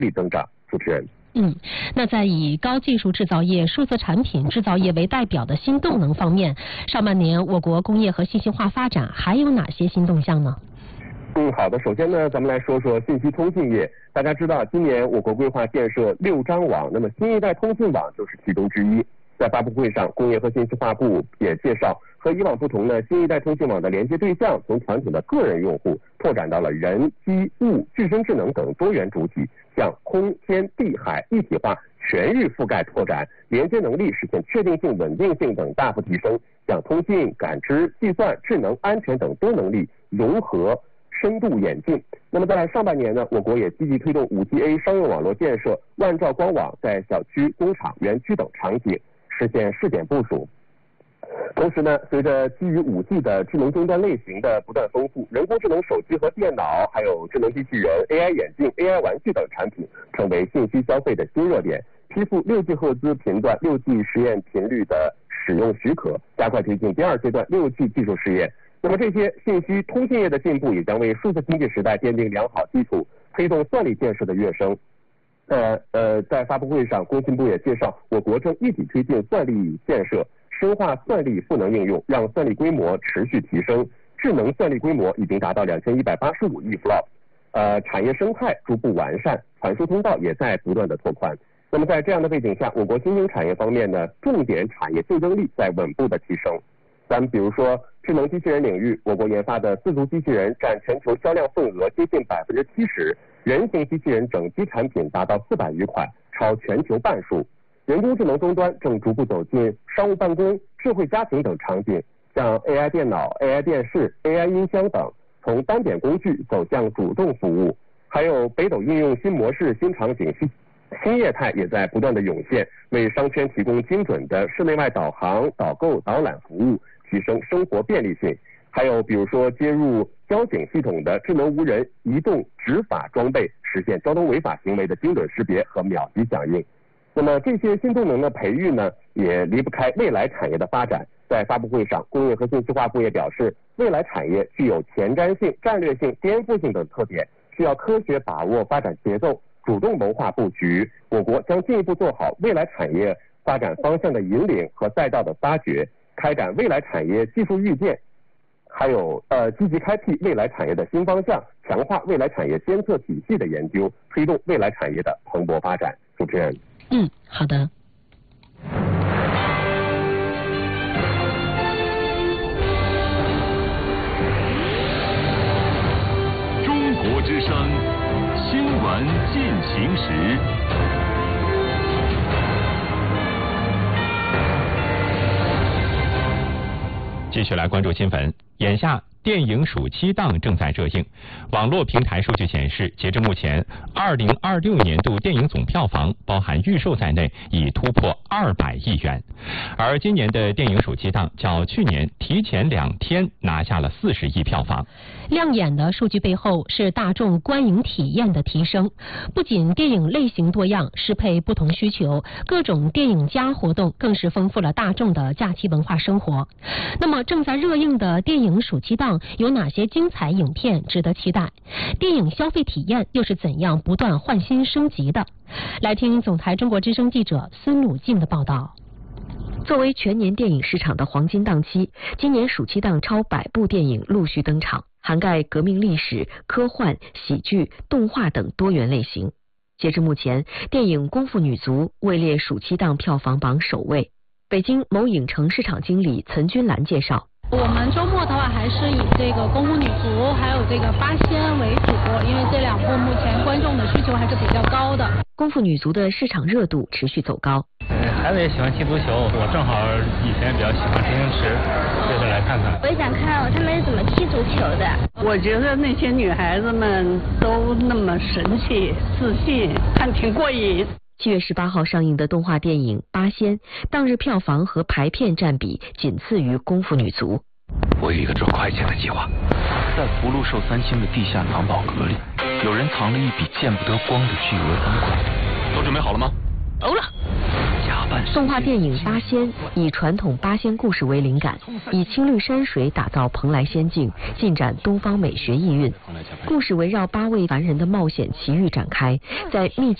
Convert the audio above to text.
力增长。主持人。 那在以高技术制造业、数字产品制造业为代表的新动能方面，上半年我国工业和信息化发展还有哪些新动向呢？ 好的。首先呢，咱们来说说信息通信业。大家知道，今年我国规划建设6张网，那么新一代通信网就是其中之一。在发布会上，工业和信息化部也介绍，和以往不同呢，新一代通信网的连接对象从传统的个人用户拓展到了人、机、物、具身智能等多元主体，向空、天、地、海一体化全域覆盖拓展，连接能力实现确定性、稳定性等大幅提升，向通信、感知、计算、智能、安全等多能力融合深度演进。那么在上半年呢，我国也积极推动 5G-A 商用网络建设，万兆光网在小区、工厂、园区等场景实现试点部署。同时呢，随着基于 5G 的智能终端类型的不断丰富，人工智能手机和电脑，还有智能机器人、AI 眼镜、AI 玩具等产品成为信息消费的新热点。批复6G 赫兹频段、6G 实验频率的使用许可，加快推进第2阶段6G 技术试验。那么这些信息通信业的进步，也将为数字经济时代奠定良好基础，推动算力建设的跃升。在发布会上，工信部也介绍，我国正一体推进算力建设，深化算力赋能应用，让算力规模持续提升。智能算力规模已经达到2185亿 FLOP，产业生态逐步完善，传输通道也在不断的拓宽。那么在这样的背景下，我国新兴产业方面呢，重点产业竞争力在稳步的提升。咱们比如说智能机器人领域，我国研发的自足机器人占全球销量份额接近70%，人形机器人整机产品达到400余款，超全球半数。人工智能终端正逐步走进商务办公、智慧家庭等场景，像 AI 电脑、AI 电视、AI 音箱等，从单点工具走向主动服务。还有北斗应用新模式、新场景、新业态也在不断的涌现，为商圈提供精准的室内外导航、导购、导览服务，提升生活便利性。还有比如说接入交警系统的智能无人移动执法装备，实现交通违法行为的精准识别和秒级响应。那么这些新动能的培育呢，也离不开未来产业的发展。在发布会上，工业和信息化部也表示，未来产业具有前瞻性、战略性、颠覆性等特点，需要科学把握发展节奏，主动谋划布局。我国将进一步做好未来产业发展方向的引领和赛道的发掘，开展未来产业技术预见，还有积极开辟未来产业的新方向，强化未来产业监测体系的研究，推动未来产业的蓬勃发展。主持人。 好的。 中国之声新闻进行时。 继续来关注新闻。眼下电影暑期档正在热映，网络平台数据显示，截至目前，2026年度电影总票房包含预售在内，已突破200亿元。而今年的电影暑期档较去年提前2天拿下了40亿票房。 亮眼的数据背后是大众观影体验的提升，不仅电影类型多样，适配不同需求，各种电影加活动更是丰富了大众的假期文化生活。那么正在热映的电影暑期档有哪些精彩影片值得期待？电影消费体验又是怎样不断换新升级的？来听总台中国之声记者孙鲁静的报道。 作为全年电影市场的黄金档期，今年暑期档超100部电影陆续登场，涵盖革命历史、科幻、喜剧、动画等多元类型。截至目前，电影《功夫女足》位列暑期档票房榜首位。北京某影城市场经理岑君兰介绍， 我们周末的话还是以这个《功夫女足》还有这个《八仙》为主，因为这2部目前观众的需求还是比较高的。 功夫女足的市场热度持续走高。 孩子也喜欢踢足球，我正好以前比较喜欢周星驰，这次来看看。 我也想看他们是怎么踢足球的。 我觉得那些女孩子们都那么神气、自信，看挺过瘾。 7月18号上映的动画电影《八仙》，当日票房和排片占比仅次于《功夫女足》。 我有一个赚快钱的计划，在福禄寿3星的地下藏宝阁里，有人藏了一笔见不得光的巨额赃款。都准备好了吗？ 有了。 假动画电影《八仙》以传统八仙故事为灵感，以青绿山水打造蓬莱仙境，尽展东方美学意蕴。故事围绕8位凡人的冒险奇遇展开，在密